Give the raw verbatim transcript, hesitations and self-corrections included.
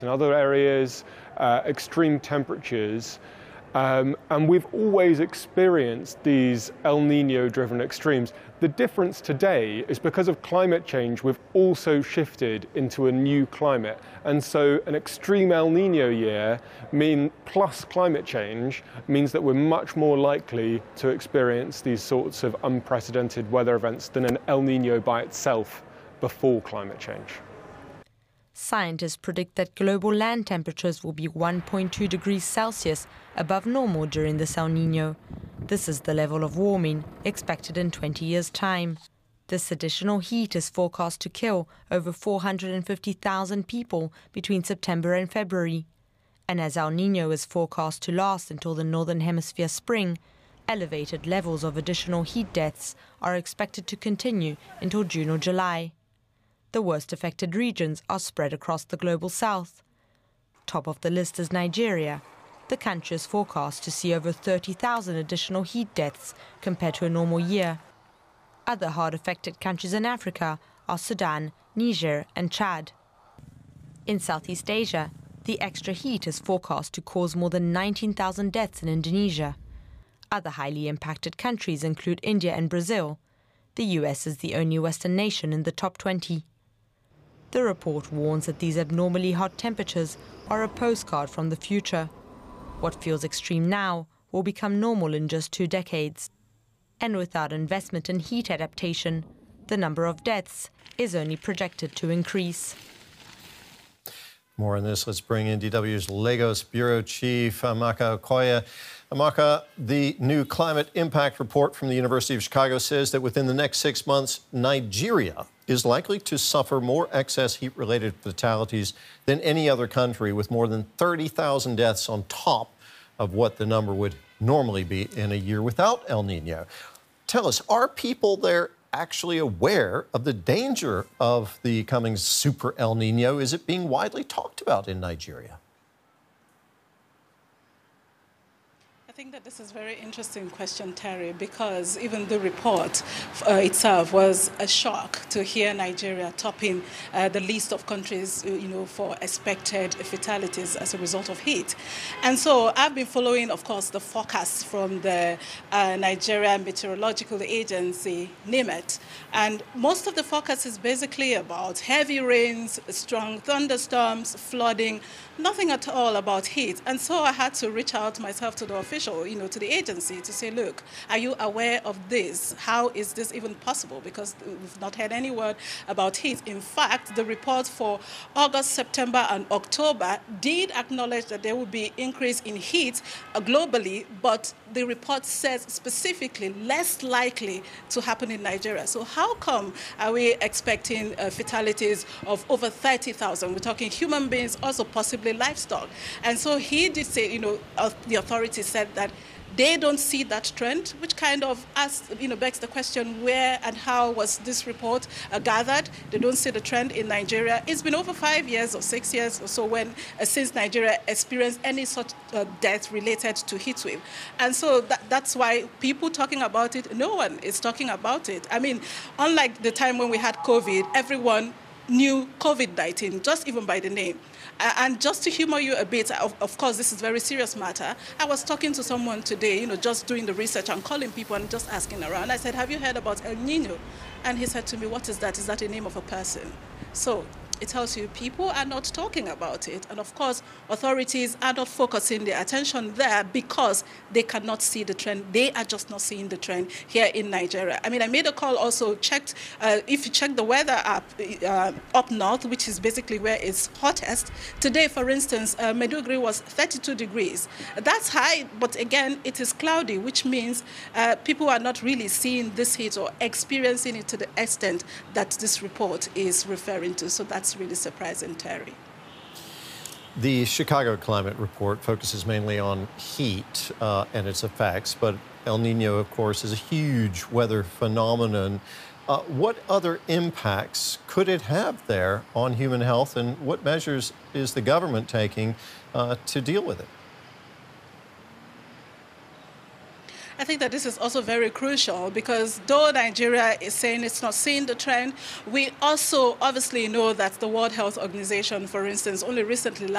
In other areas, uh, extreme temperatures. Um, and we've always experienced these El Niño-driven extremes. The difference today is because of climate change, we've also shifted into a new climate. And so an extreme El Niño year mean, plus climate change means that we're much more likely to experience these sorts of unprecedented weather events than an El Niño by itself before climate change. Scientists predict that global land temperatures will be one point two degrees Celsius above normal during this El Niño. This is the level of warming expected in twenty years' time. This additional heat is forecast to kill over four hundred fifty thousand people between September and February. And as El Niño is forecast to last until the Northern Hemisphere spring, elevated levels of additional heat deaths are expected to continue until June or July. The worst affected regions are spread across the global south. Top of the list is Nigeria. The country is forecast to see over thirty thousand additional heat deaths compared to a normal year. Other hard-affected countries in Africa are Sudan, Niger and Chad. In Southeast Asia, the extra heat is forecast to cause more than nineteen thousand deaths in Indonesia. Other highly impacted countries include India and Brazil. The U S is the only Western nation in the top twenty. The report warns that these abnormally hot temperatures are a postcard from the future. What feels extreme now will become normal in just two decades. And without investment in heat adaptation, the number of deaths is only projected to increase. More on this, let's bring in D W's Lagos Bureau Chief, Amaka Okoye. Amaka, the new climate impact report from the University of Chicago says that within the next six months, Nigeria is likely to suffer more excess heat-related fatalities than any other country, with more than thirty thousand deaths on top of what the number would normally be in a year without El Niño. Tell us, are people there actually aware of the danger of the coming super El Niño? Is it being widely talked about in Nigeria? I think that this is a very interesting question, Terry, because even the report uh, itself was a shock to hear Nigeria topping uh, the list of countries, you know, for expected fatalities as a result of heat. And so I've been following, of course, the forecasts from the uh, Nigeria Meteorological Agency, NIMET, and most of the forecast is basically about heavy rains, strong thunderstorms, flooding, nothing at all about heat. And so I had to reach out myself to the official, you know, to the agency to say, look, are you aware of this? How is this even possible? Because we've not heard any word about heat. In fact, the report for August, September, and October did acknowledge that there will be increase in heat globally, but the report says specifically less likely to happen in Nigeria. So how come are we expecting uh, fatalities of over thirty thousand? We're talking human beings, also possibly livestock. And so he did say, you know, uh, the authorities said that they don't see that trend, which kind of asks, you know, begs the question, where and how was this report uh, gathered? They don't see the trend in Nigeria. It's been over five years or six years or so when uh, since Nigeria experienced any such uh, death related to heat wave. And so that, that's why people talking about it, no one is talking about it. I mean, unlike the time when we had COVID, everyone knew COVID nineteen, just even by the name. And just to humor you a bit, of, of course, this is a very serious matter. I was talking to someone today, you know, just doing the research and calling people and just asking around. I said, have you heard about El Niño? And he said to me, what is that? Is that a name of a person? So it tells you people are not talking about it. And of course, authorities are not focusing their attention there because they cannot see the trend. They are just not seeing the trend here in Nigeria. I mean, I made a call also, checked, uh, if you check the weather app uh, up north, which is basically where it's hottest, today, for instance, uh, Maiduguri was thirty-two degrees. That's high, but again, it is cloudy, which means uh, people are not really seeing this heat or experiencing it to the extent that this report is referring to. So that's really surprising, Terry. The Chicago Climate Report focuses mainly on heat uh, and its effects, but El Niño, of course, is a huge weather phenomenon. Uh, what other impacts could it have there on human health, and what measures is the government taking uh, to deal with it? I think that this is also very crucial because though Nigeria is saying it's not seeing the trend, we also obviously know that the World Health Organization, for instance, only recently